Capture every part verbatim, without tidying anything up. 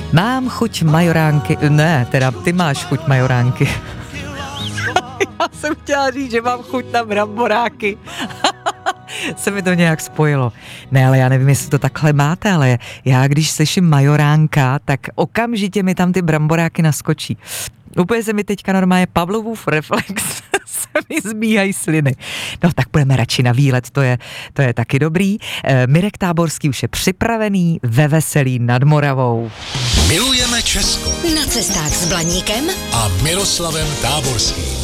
Mám chuť majoránky, ne, teda ty máš chuť majoránky. Já jsem chtěla říct, že mám chuť na bramboráky. Se mi to nějak spojilo. Ne, ale já nevím, jestli to takhle máte, ale já když slyším majoránka, tak okamžitě mi tam ty bramboráky naskočí. Úplně se mi teďka normálně Pavlovův reflex se mi zbíhají sliny. No tak půjdeme radši na výlet, to je, to je taky dobrý. E, Mirek Táborský už je připravený ve Veselí nad Moravou. Milujeme Česko. Na cestách s Blaníkem A Miroslavem Táborským.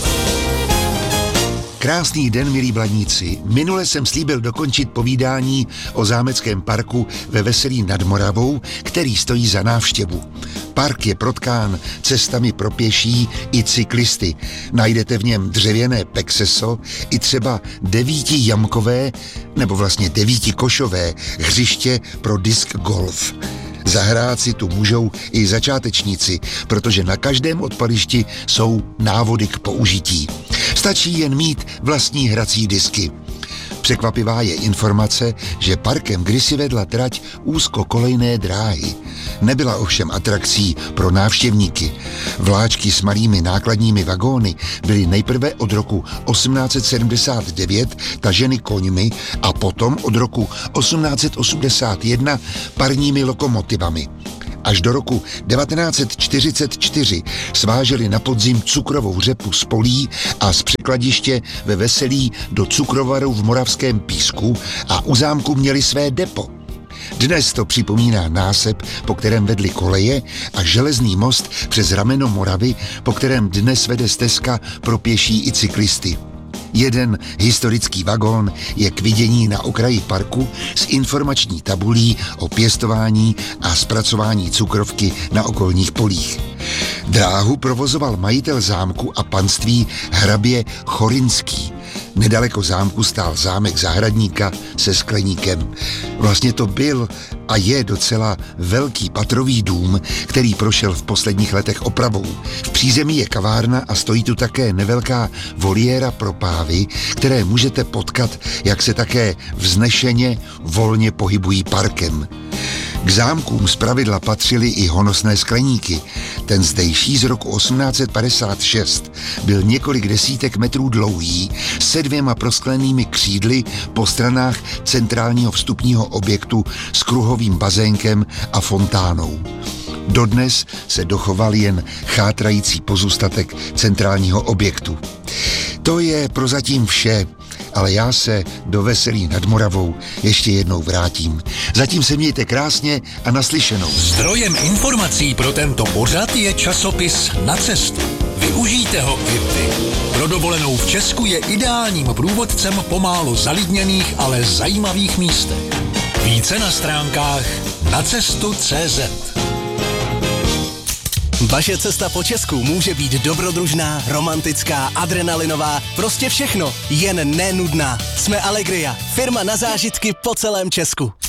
Krásný den, milí Blaníci. Minule jsem slíbil dokončit povídání o zámeckém parku ve Veselí nad Moravou, který stojí za návštěvu. Park je protkán cestami pro pěší i cyklisty. Najdete v něm dřevěné pexeso i třeba devíti-jamkové, nebo vlastně devíti-košové hřiště pro disk golf. Zahrát si tu můžou i začátečníci, protože na každém odpališti jsou návody k použití. Stačí jen mít vlastní hrací disky. Překvapivá je informace, že parkem kdysi vedla trať úzkokolejné dráhy. Nebyla ovšem atrakcí pro návštěvníky. Vláčky s malými nákladními vagóny byly nejprve od roku osmnáct set sedmdesát devět taženy koňmi a potom od roku osmnáct set osmdesát jedna parními lokomotivami. Až do roku devatenáct set čtyřicet čtyři sváželi na podzim cukrovou řepu z polí a z překladiště ve Veselí do cukrovaru v Moravském Písku a u zámku měli své depo. Dnes to připomíná násep, po kterém vedly koleje, a železný most přes rameno Moravy, po kterém dnes vede stezka pro pěší i cyklisty. Jeden historický vagón je k vidění na okraji parku s informační tabulí o pěstování a zpracování cukrovky na okolních polích. Dráhu provozoval majitel zámku a panství hrabě Chorinský. Nedaleko zámku stál zámek zahradníka se skleníkem. Vlastně to byl a je docela velký patrový dům, který prošel v posledních letech opravou. V přízemí je kavárna a stojí tu také nevelká voliéra pro pávy, které můžete potkat, jak se také vznešeně volně pohybují parkem. K zámkům zpravidla patřily i honosné skleníky. Ten zdejší z roku osmnáct set padesát šest byl několik desítek metrů dlouhý se dvěma prosklenými křídly po stranách centrálního vstupního objektu s kruhovým bazénkem a fontánou. Dodnes se dochoval jen chátrající pozůstatek centrálního objektu. To je prozatím vše, ale já se do Veselí nad Moravou ještě jednou vrátím. Zatím se mějte krásně a naslyšenou. Zdrojem informací pro tento pořad je časopis Na cestu. Využijte ho i vy. Pro dovolenou v Česku je ideálním průvodcem po málo zalidněných, ale zajímavých místech. Více na stránkách nacestu tečka cé zet. Vaše cesta po Česku může být dobrodružná, romantická, adrenalinová, prostě všechno, jen nenudná. Jsme Allegria, firma na zážitky po celém Česku.